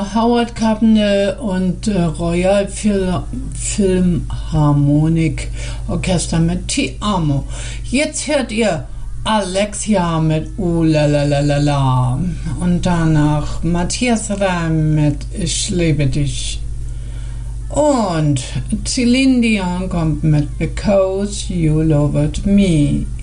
Howard Carpendale und Royal Philharmonic Orchester mit Ti Amo. Jetzt hört ihr Alexia mit la la la la la und danach Matthias Reim mit Ich liebe dich. Und Celine Dion kommt mit Because You Loved Me.